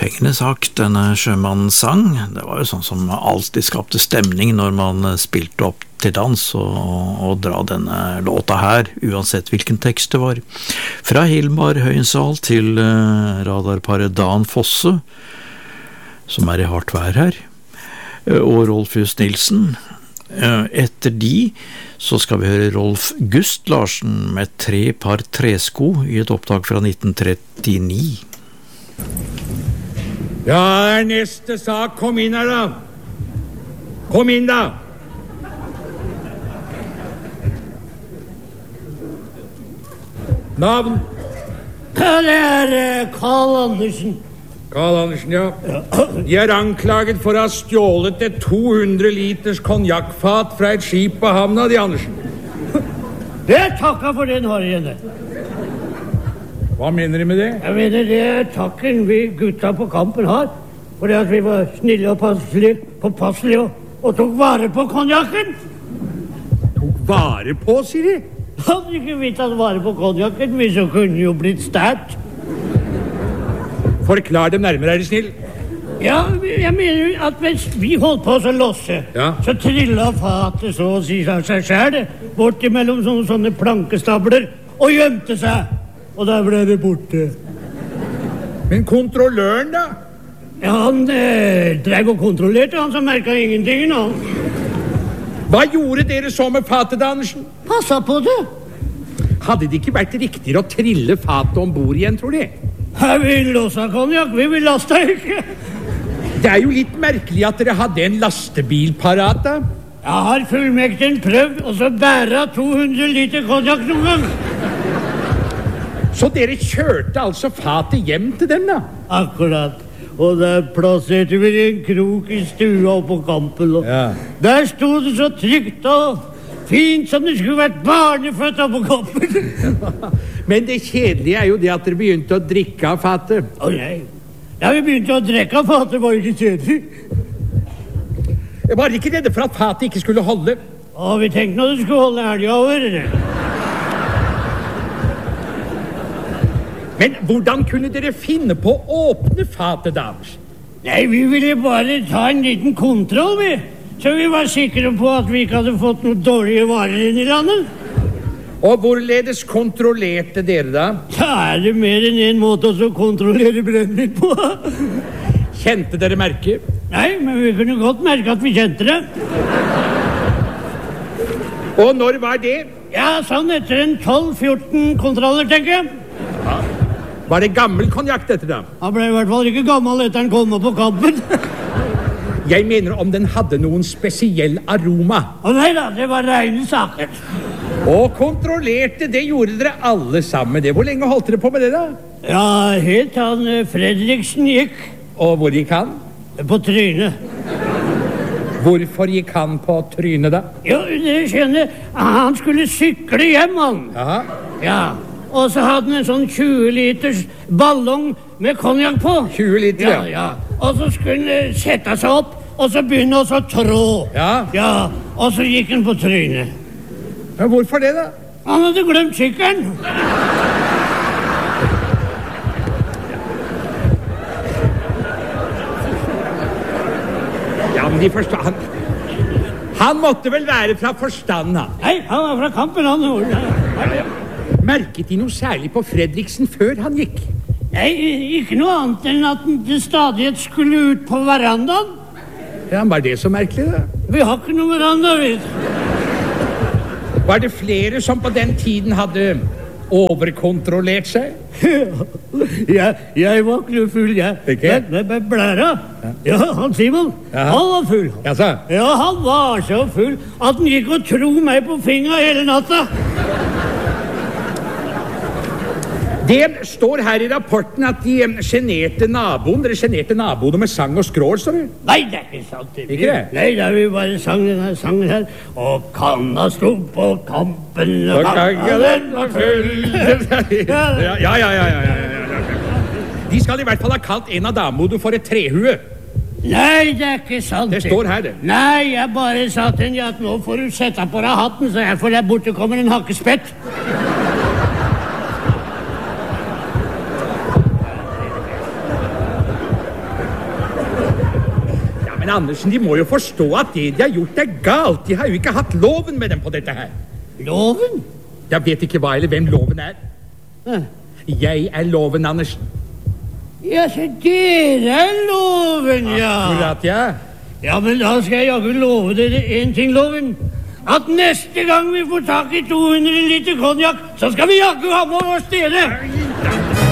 befengende sak denne sjømannen sang. Det var jo sånn som alltid skapte stemning når man spilte opp til dans og dra denne låta her, uansett hvilken tekst det var. Fra Hilmar Høyensal til radarparet Dan Fosse, som i hardt vær her, og Rolf Just Nilsen. Etter de så skal vi høre Rolf Gust Larsen med 3 par tresko i et opptak fra 1939. Ja, neste sak. Kom inn her da. Kom inn da. Navn? Det Carl Andersen. Carl Andersen, ja. De anklaget for å ha stjålet et 200 liters konjakkfat fra et skip på havna, de Andersen. Jeg takker for den hargen. Hva mener de med det? Jeg mener det takken vi gutta på kampen har, fordi at vi var snille og påpasselige og tok vare på konjakken. Tok vare på, sier de? Hadde ikke vi tatt vare på konjakken, vi så kunne jo blitt stært. Forklar dem nærmere, er de snill. Ja, jeg mener at hvis vi holdt på å losse, så trillet fatet så å si av seg selv, bort imellom sånne plankestabler, og gjemte seg. Og der ble det borte. Men kontrolløren da? Ja, han drev og kontrollerte, han som merket ingenting nå. Hva gjorde dere så med fatet, Andersen? Passa på det. Hadde det ikke vært riktigere å trille fatet ombord igjen, tror de? Vi låsa konjakk, vi vil laste ikke. Det jo litt merkelig at dere hadde en lastebil parat da. Jeg har fullmekten prøvd å så bære 200 liter konjakk noen gang. Så dere kjørte altså fatet hjem til dem da? Akkurat. Og der plasserte vi en krok i stua på kampen. Der stod det så trygt og fint som det skulle vært barneføtter på kampen. Men det kjedelige jo det at dere begynte å drikke av fatet. Nei. Ja, vi begynte å drikke av fatet, var ikke kjedelig. Jeg var ikke redde for at fatet ikke skulle holde. Vi tenkte når det skulle holde helga over. Men hvordan kunne dere finne på å åpne fatet, damer? Nei, vi ville bare ta en liten kontroll, vi. Så vi var sikre på at vi ikke hadde fått noen dårlige varer inn i landet. Og hvorledes kontrollerte dere da? Ja, det mer enn en måte å kontrollere brennvitt på. Kjente dere merke? Nei, men vi kunne godt merke at vi kjente det. Og når var det? Ja, sånn etter en 12-14 kontroller, tenker jeg. Ja. Var det gammel konjakk dette da? Han ble i hvert fall ikke gammel etter han kom på kampen. Jeg mener om den hadde noen spesiell aroma. Nei da, det var rene saker. Og kontrollerte, det gjorde dere alle sammen. Hvor lenge holdt dere på med det da? Ja, helt han Fredriksen gikk. Og hvor gikk han? På trynet. Hvorfor gikk han på trynet da? Jo, dere skjønner, han skulle sykle hjem, han. Aha. Ja, og så hadde han en sånn 20 liters ballong med konjakk på. 20 liter, ja. Og så skulle han sette seg opp, og så begynne å trå. Ja, og så gikk han på trynet. Ja, hvorfor det da? Han hadde glemt sykkelen. Ja, men de forstod... Han måtte vel være fra forstanden, han? Nei, han var fra kampen, han. Merket de noe særlig på Fredriksen før han gikk? Nei, ikke noe annet enn at han til stadighet skulle ut på verandaen. Ja, var det så merkelig da? Vi har ikke noe veranda, vet. Var det flere som på den tiden hadde overkontrollert seg? Jeg var ikke full, jeg. Ikke? Men Blæra? Ja, han Simon, han var full. Jaså? Ja, han var så full at han gikk og tro meg på fingra hele natta. Det står her i rapporten at de generte naboen. Dere generte naboene med sang og skrål, står det? Nei, det ikke sant. Ikke det? Nei, da vi bare sang denne sangen her. Og kanna sto på kampen, og kanna den var full. Ja. De skal i hvert fall ha kalt en av damene for et trehue. Nei, det ikke sant. Det står her, det. Nei, jeg bare sa til henne at nå får du sette på deg hatten, så jeg får der borte kommer en hakkespett. Men Andersen, de må jo forstå at det de har gjort er galt. De har jo ikke hatt loven med dem på dette her. Loven? Jeg vet ikke hva eller hvem loven er. Jeg er loven, Andersen. Ja, så dere er loven, ja. Akkurat, ja. Ja, men da skal jeg jaggu love dere en ting, loven. At neste gang vi får tak i 200 liter konjakk, så skal vi jaggu ha med oss dere.